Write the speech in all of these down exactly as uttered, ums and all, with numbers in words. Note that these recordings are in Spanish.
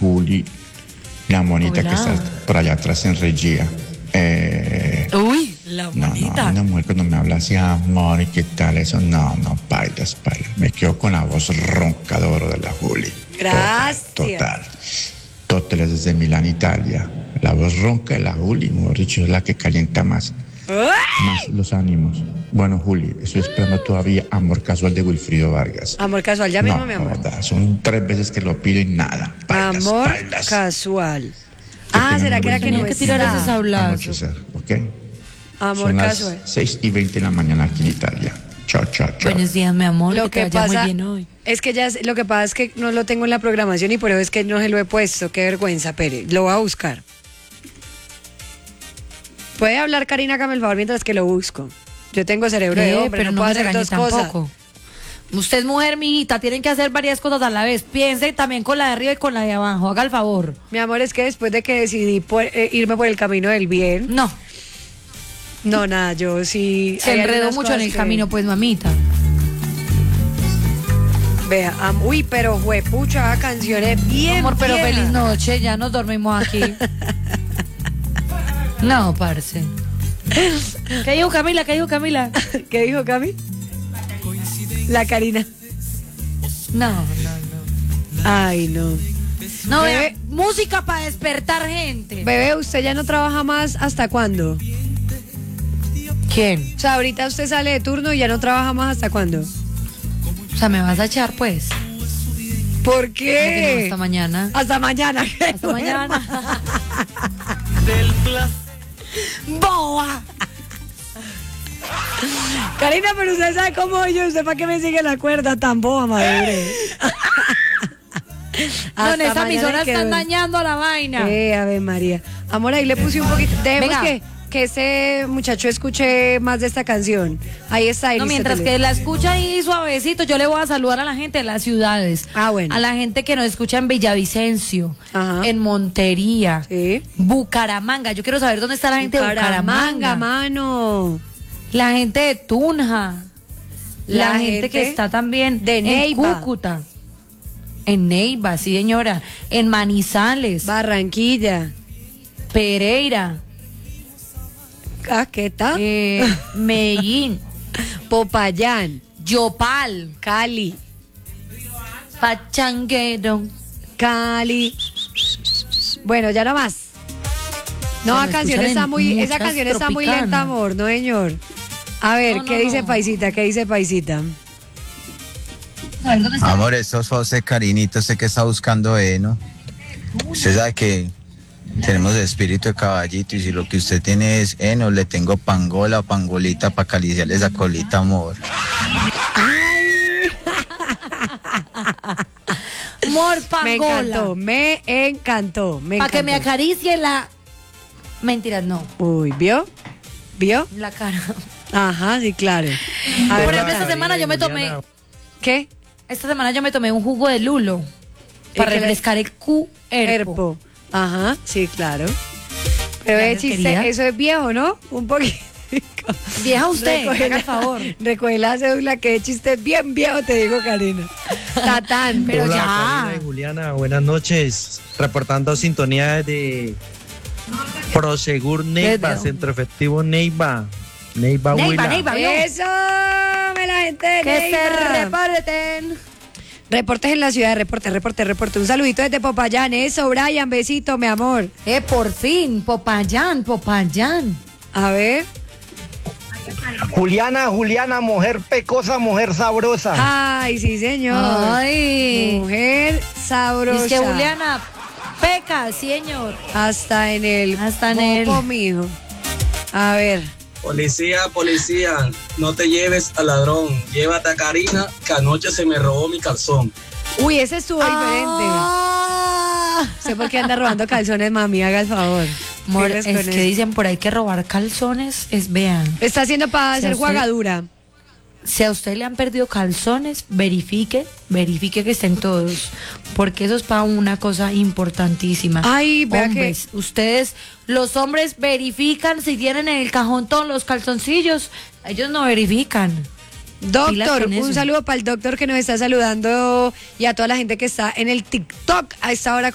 Juli, la monita Hola. que está por allá atrás en Regia. Eh, Uy, la no, bonita. no, una mujer cuando me habla así, amor, ¿y qué tal? Eso no, no, bailas, bailas. Me quedo con la voz ronca de oro de la Juli. Gracias. Total, total. Total, desde Milán, Italia. La voz ronca de la Juli, mejor dicho, es la que calienta más. Más los ánimos. Bueno, Juli, estoy esperando todavía Amor Casual de Wilfrido Vargas. Amor casual, ya mismo, No, mi la amor. verdad, son tres veces que lo pido y nada. Bailas, Amor bailas. casual. Que Ah, tengan ¿será un que era buen que no día. Tenía que tirar ese está? sablazo. Anochecer, ¿ok? Amor Son casual. las seis y veinte de la mañana aquí en Italia. Chao, chao, chao. Buenos días, mi amor. Lo que que te vaya pasa muy bien hoy. es que ya es- lo que pasa es que no lo tengo en la programación y por eso es que no se lo he puesto. Qué vergüenza, Pere. Lo voy a buscar. Puede hablar Karina, hágame el favor mientras que lo busco. Yo tengo cerebro de Eh, hombre, pero no no puedo me hacer regañe dos cosas. tampoco. Usted es mujer, mijita, tienen que hacer varias cosas a la vez. Piense también con la de arriba y con la de abajo. Haga el favor. Mi amor, es que después de que decidí por- eh, irme por el camino del bien, No, no, nada, yo sí. se hay enredó algunas mucho en cosas el que- camino, pues, mamita. Vea, am- uy, pero juepucha, canciones bien. Amor, pero viejas. feliz noche, ya nos dormimos aquí. No, parce. ¿Qué dijo Camila? ¿Qué dijo Camila? ¿Qué dijo Cami? La Karina. No, no, no. Ay, no. No, Bebé. vea, música para despertar gente. Bebé, ¿usted ya no trabaja más hasta cuándo? ¿Quién? O sea, ahorita usted sale de turno y ya no trabaja más hasta cuándo. O sea, ¿me vas a echar, pues? ¿Por ¿Cómo que no? qué? Hasta mañana. Hasta mañana. Hasta mañana. ¡Boa! Karina, pero usted sabe cómo yo, ¿usted para qué me sigue la cuerda tan boba, madre? No, en esta emisora están dañando la vaina. Eh, Ave María. Amor, ahí le puse un poquito. Dejemos Venga. que, que ese muchacho escuche más de esta canción. Ahí está. No, mientras que la escucha ahí suavecito, yo le voy a saludar a la gente de las ciudades. Ah, bueno. A la gente que nos escucha en Villavicencio, Ajá. en Montería, Sí. Bucaramanga. Yo quiero saber dónde está la gente de Bucaramanga, Bucaramanga. mano. La gente de Tunja. La, La gente, gente que está también de en Neiva. Cúcuta. En Neiva, sí, señora. En Manizales, Barranquilla. Pereira, Ah, ¿qué tal? eh, Medellín, Popayán. Yopal, Cali. Pachanguero. Cali. Bueno, ya no más. No, Se la me canción escuchan está en muy, esa muchas canción está muy tropicanas. lenta, amor, no, señor. A ver, No, no, ¿qué dice no. Paisita? ¿Qué dice Paisita? Amor, estos fue usted, Carinito, usted que está buscando heno. Usted sabe que tenemos espíritu de caballito y si lo que usted tiene es heno, le tengo pangola o pangolita para acariciarle esa colita, amor. Mor Me Pangola. encantó, me encantó, me Para que me encantó. acaricie la. Mentiras, no. Uy, ¿vio? ¿Vio? La cara. Ajá, sí, claro. A ver, Por ejemplo, Nata. esta semana yo me tomé. ¿Qué? Esta semana yo me tomé un jugo de lulo. Para ¿Y qué le- refrescar el cuerpo. Herpo. Ajá, sí, claro. Pero de Gracias, chiste, querida. eso es viejo, ¿no? Un poquito. Vieja usted, Recoge haga la- el favor. Recoge la cédula, que de chiste bien viejo, te digo, Karina. Tatán. Pero Hola, ya. Karina y Juliana, buenas noches. Reportando sintonía de Prosegur Neiva, Desde- Centro Efectivo Neiva. Neiva, Neiva, Huila. Neiva, ¿vio? Eso, me la gente de Que se Neiva. reporten. Reportes en la ciudad, reporte, reporte, reporte. Un saludito desde Popayán. Eso, Brian, besito, mi amor. Eh, por fin, Popayán, Popayán. A ver. Juliana, Juliana, mujer pecosa, mujer sabrosa. Ay, sí, señor. Ay. Mujer sabrosa. Dice Juliana, peca, señor. Hasta en el Hasta en popo, el- mijo. A ver. Policía, policía, no te lleves al ladrón, llévate a Karina, que anoche se me robó mi calzón. Uy, ese estuvo diferente. Ah. Sé por qué anda robando calzones, mami, haga el favor. Amor, Pilas es con que eso. dicen por ahí que robar calzones es, vean, Está haciendo para Si hacer usted- jugadura. si a usted le han perdido calzones, verifique, verifique que estén todos, porque eso es para una cosa importantísima. Ay, vea Hombres, ustedes, los hombres verifican si tienen en el cajón todos los calzoncillos, ellos no verifican. Pilas Doctor, con un eso. saludo para el doctor que nos está saludando y a toda la gente que está en el TikTok a esta hora conectada.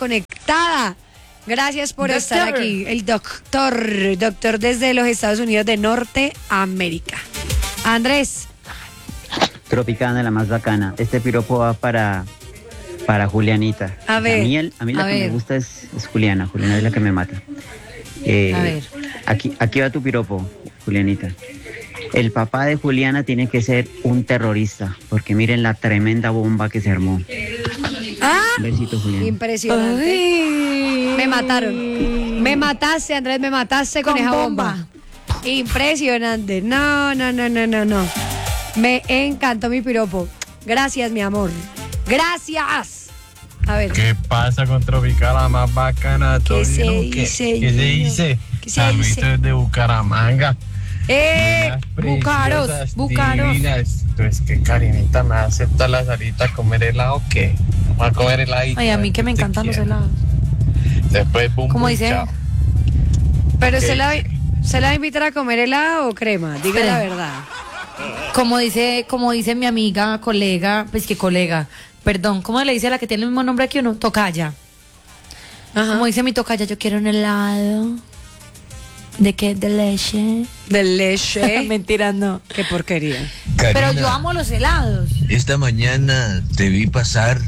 conectada. Gracias por Doctor. estar aquí. El doctor, doctor desde los Estados Unidos de Norteamérica. Andrés. Tropicana, la más bacana. Este piropo va para, para Julianita. A ver, A mí, el- a mí la a que ver. me gusta es, es Juliana. Juliana es la que me mata. Eh, A ver. Aquí, aquí va tu piropo, Julianita. El papá de Juliana tiene que ser un terrorista, porque miren la tremenda bomba que se armó. Ah, Un besito, Juliana. impresionante. Ay. Me mataron. Me mataste, Andrés, me mataste con, Con esa bomba. bomba. Impresionante. No, no, no, no, no, no. Me encantó mi piropo. Gracias, mi amor. Gracias. A ver. ¿Qué pasa con Tropicana más bacana? ¿Todo ¿Qué se bien o qué? dice, ¿Qué se niño? dice? ¿Qué se Saluditos dice? desde Bucaramanga. ¡Eh! Unas Bucaros, preciosas, Bucaros. divinas. Entonces, ¿qué Karinita me acepta la salita a comer helado o qué? ¿Va a comer heladito? Ay, a mí que me encantan los helados. Después, bum, ¿Cómo bum, dice? chao. Pero ¿Qué se la, dice? se la va a invitar a comer helado o crema. Diga Espera. la verdad. Como dice, como dice mi amiga, colega, pues que colega, perdón, ¿cómo le dice a la que tiene el mismo nombre que uno? Tocaya. Ajá. Como dice mi tocaya, yo quiero un helado. ¿De qué? ¿De leche? De leche. Mentira, no. Qué porquería. Pero yo amo los helados. Esta mañana te vi pasar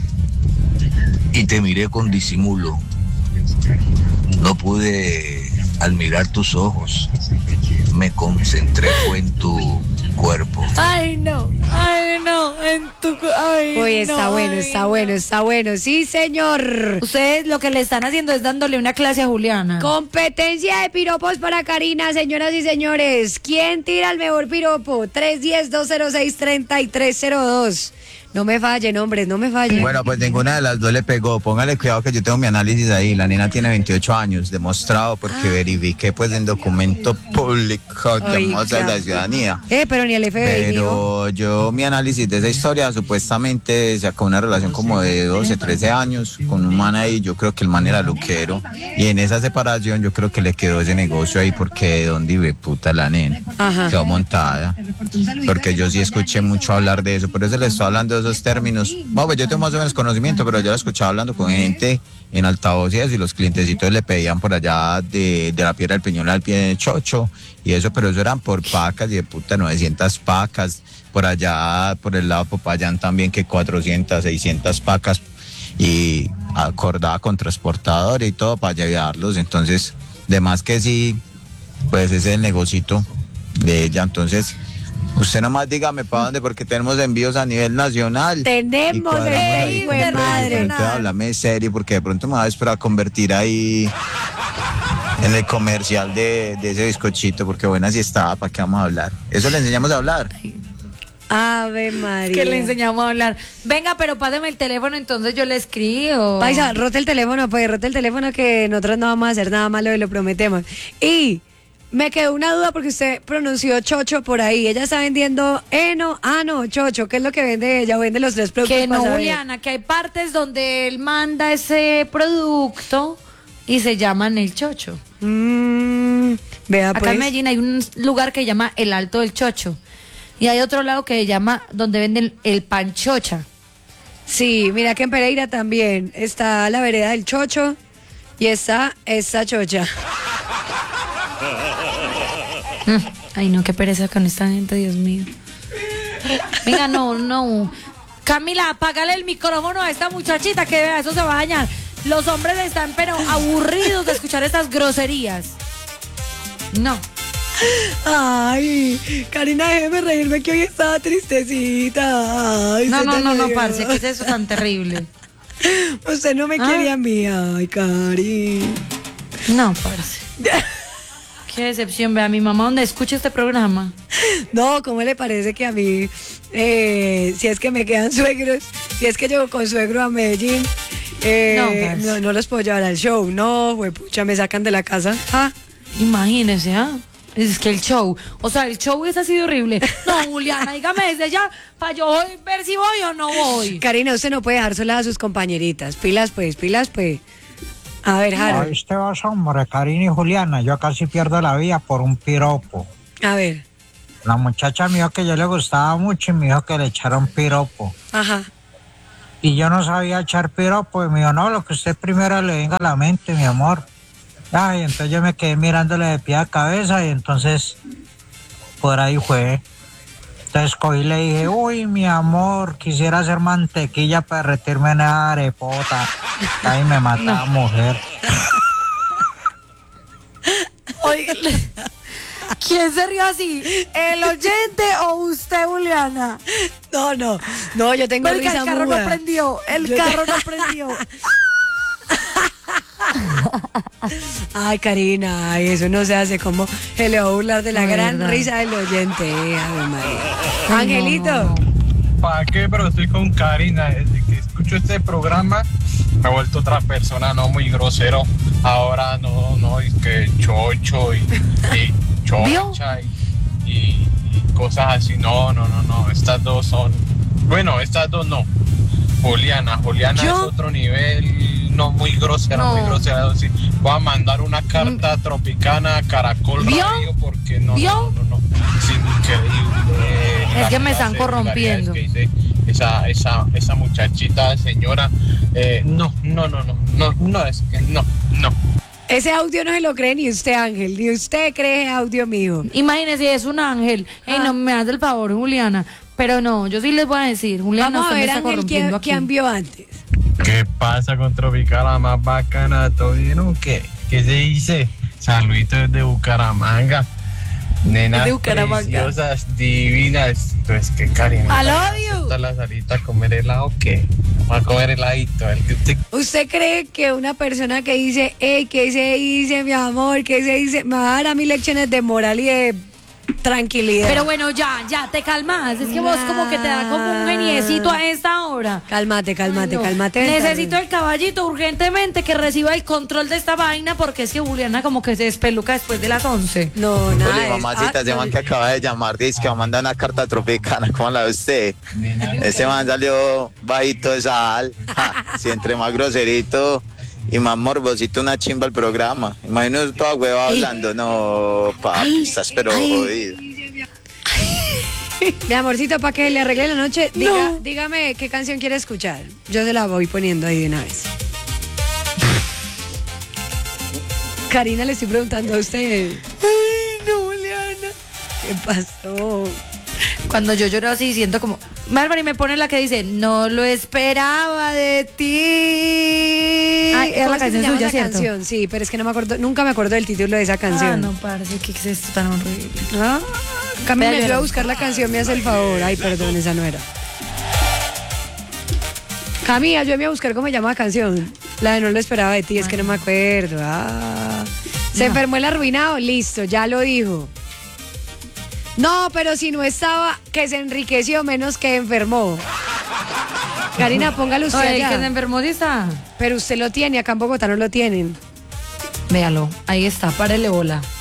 y te miré con disimulo. No pude admirar tus ojos. Me concentré fue en tu cuerpo. Ay, no. Ay, no. En tu. Ay, Uy, está no, bueno, ay, está no. bueno, está bueno. Sí, señor. Ustedes lo que le están haciendo es dándole una clase a Juliana. Competencia de piropos para Karina, señoras y señores. ¿Quién tira el mejor piropo? tres uno cero, dos cero seis, tres tres cero dos. No me fallen, hombres, no me fallen. Bueno, pues ninguna de las dos le pegó. Póngale cuidado que yo tengo mi análisis ahí. La nena tiene veintiocho años, demostrado porque verifiqué pues en documento público de Oiga. de la ciudadanía. Eh, pero ni el F B I, mijo. Pero yo mi análisis de esa historia supuestamente sacó una relación como de doce, trece años con un man ahí. Yo creo que el man era luquero. Y en esa separación yo creo que le quedó ese negocio ahí porque de dónde vive puta la nena. Ajá. Quedó montada. Porque yo sí escuché mucho hablar de eso. Por eso le estoy hablando de esos términos. Bueno, pues yo tengo más o menos conocimiento, pero yo lo escuchaba hablando con gente en altavoz y eso, y los clientecitos le pedían por allá de, de la Piedra del Peñón al pie de Chocho y eso, pero eso eran por pacas y de puta novecientas pacas. Por allá, por el lado de Popayán también que cuatrocientas, seiscientas pacas y acordada con transportador y todo para llevarlos. Entonces, de más que sí, pues ese es el negocito de ella. Entonces, usted nomás dígame para dónde, porque tenemos envíos a nivel nacional. Tenemos Y cuadramos el ahí hijo con de precio. madre. Entonces, háblame serio, porque de pronto me va a esperar a convertir ahí en el comercial de, de ese bizcochito, porque buena sí estaba, ¿para qué vamos a hablar? Eso le enseñamos a hablar. Ave María. Que le enseñamos a hablar. Venga, pero páseme el teléfono, entonces yo le escribo. Paisa, rote el teléfono, pues rote el teléfono que nosotros no vamos a hacer nada malo y lo prometemos. Y me quedó una duda porque usted pronunció chocho por ahí. Ella está vendiendo eno, ano, chocho. ¿Qué es lo que vende ella? Vende los tres productos. Que no, para saber. Juliana, que hay partes donde él manda ese producto y se llaman el chocho. Mm, vea Acá pues. en Medellín hay un lugar que se llama el Alto del Chocho. Y hay otro lado que se llama donde venden el panchocha. Sí, mira que en Pereira también está la vereda del chocho y está esa chocha. Mm, Ay, no, qué pereza con esta gente, Dios mío. Venga, no, no. Camila, apágale el micrófono a esta muchachita que vea, eso se va a dañar. Los hombres están pero aburridos de escuchar estas groserías. No. Ay, Karina, déjeme reírme que hoy estaba tristecita. Ay, No, se no, te no, no, río. parce, ¿qué es eso tan terrible? Usted no me Ah. quiere a mí, ay, Cari. No, parce. Qué decepción, vea, mi mamá donde escucha este programa. No, ¿cómo le parece que a mí, eh, si es que me quedan suegros, si es que llego con suegro a Medellín, eh, No, parce. no, no los puedo llevar al show? No, güey, pucha, me sacan de la casa. Ah, Imagínese, ¿ah? Es que el show, o sea, el show es así de horrible. No, Juliana, dígame desde ya, para yo hoy ver si voy o no voy. Karina, usted no puede dejar sola a sus compañeritas. Pilas, pues, pilas, pues. A ver, Harold. Este vas, hombre, Karina y Juliana, yo casi pierdo la vida por un piropo. A ver, La muchacha me dijo que yo le gustaba mucho y me dijo que le echara un piropo. ajá. y yo no sabía echar piropo, y me dijo, no, lo que usted primero le venga a la mente, mi amor. Ay, entonces yo me quedé mirándole de pie a cabeza y entonces por ahí fue. Entonces cogí y le dije, uy, mi amor, quisiera hacer mantequilla para derretirme en esa arepota. Ahí me mata la mujer. Oiga, ¿quién se rió así? ¿El oyente o usted, Juliana? No, no, no, yo tengo Oiga, risa el carro muda. no prendió, el Yo carro te- no prendió. Ay, Karina, ay, eso no se hace. Como se le va a burlar de la No, gran verdad. risa del oyente. eh, Ave María. Ay, Angelito. no, no, ¿Para qué? Pero estoy con Karina. Desde que escucho este programa me he vuelto otra persona, no muy grosero. Ahora no, no, es que chocho y, y chocha y, y- y cosas así. No, no, no, no. Estas dos son. Bueno, estas dos no. Juliana, Juliana ¿Yo? es otro nivel, no muy grosera, No. muy grosera. Sí. Voy a mandar una carta tropicana a Caracol ¿Vio? Radio porque no, ¿Vio? no, no, no. Es increíble. Es las que me están frases corrompiendo. vulgaridades que dice esa, esa, esa muchachita, señora. Eh, no, no, no, no, no, no, es que no, no. Ese audio no se lo cree ni usted, Ángel. Ni usted cree ese audio mío. Imagínese, es un ángel. Ey, Ah. no me das el favor, Juliana. Pero no, yo sí les voy a decir, Juliana, Vamos a usted me ver, está Ángel, corrompiendo ¿quién, aquí. quién vio antes? ¿Qué pasa con Tropicana más bacana? ¿Todo bien o qué? ¿Qué se dice? Saluditos desde Bucaramanga. Nenas Desde Bucaramanga. preciosas, divinas. Entonces, ¿qué cariño? I love you. ¿Está la salita a comer helado o qué? Va a comer heladito. El que usted... ¿Usted cree que una persona que dice, hey, ¿qué se dice, mi amor? ¿Qué se dice? Me va a dar a mí lecciones de moral y de tranquilidad. Pero bueno, ya, ya, te calmas. Es que vos como que te da como un geniecito a esta hora. Cálmate, cálmate, Ay, no. cálmate. Necesito el caballito urgentemente que reciba el control de esta vaina porque es que Juliana como que se despeluca después de las once. No, nada. Ole, es- mamacita, ah, ese man que acaba de llamar, dice que va a mandar una carta tropicana, ¿cómo la ve usted? Ese man salió bajito de sal, ja, si entre más groserito y más morbosito una chimba el programa. Imagino toda hueva hablando, no, papi, estás pero jodido. Mi amorcito, para que le arregle la noche, diga- dígame qué canción quiere escuchar. Yo se la voy poniendo ahí de una vez. Karina, le estoy preguntando a usted. Ay, no, Juliana. ¿Qué pasó? Cuando yo lloro así, siento como... Marvani me pone la que dice, no lo esperaba de ti. Ay, es ¿cómo la es que se canción llama suya, esa ¿cierto? canción? Sí, pero es que no me acuerdo, nunca me acuerdo del título de esa canción. Ah, no, parce, ¿qué es esto tan horrible? Ah, Cami, Vea, me ayuda a llora. buscar la canción, me hace el favor. Ay, perdón, esa no era. Cami, ayúdame a buscar cómo se llama la canción. La de No lo esperaba de ti, es que no me acuerdo. Ah. Se No. enfermó el arruinado, listo, ya lo dijo. No, pero si no estaba, que se enriqueció menos que enfermó. Karina, póngalo usted Oye, allá. que se enfermó, ¿sí está? Pero usted lo tiene, acá en Bogotá no lo tienen. Véalo, ahí está, párele bola.